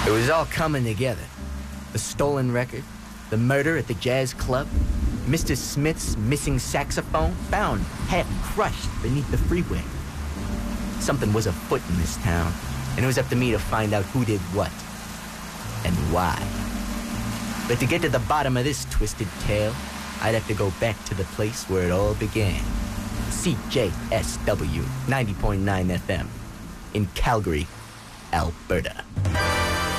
It was all coming together. The stolen record, the murder at the jazz club, Mr. Smith's missing saxophone found half-crushed beneath the freeway. Something was afoot in this town, and it was up to me to find out who did what and why. But to get to the bottom of this twisted tale, I'd have to go back to the place where it all began. CJSW 90.9 FM in Calgary, Alberta.